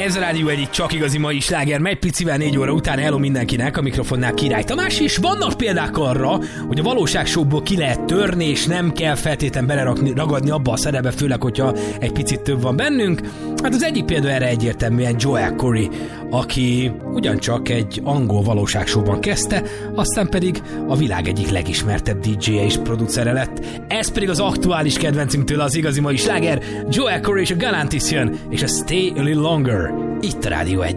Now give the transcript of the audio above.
Ez a Rádió egyik csak igazi mai sláger, megy picivel 4 óra után. Hello mindenkinek, a mikrofonnál Király Tamás, és vannak példák arra, hogy a valóságshow-ból ki lehet törni, és nem kell feltétlen beleragadni abba a szerepbe, főleg, hogyha egy picit több van bennünk. Hát az egyik példa erre egyértelműen Joel Corry, aki ugyancsak egy angol valóságshow-ban kezdte, aztán pedig a világ egyik legismertebb DJ-je és producere lett. Ez pedig az aktuális kedvencünktől az igazi mai sláger, Joel Corry és a Galantis jön, és a Stay a Little Longer. Itt a Rádió 1.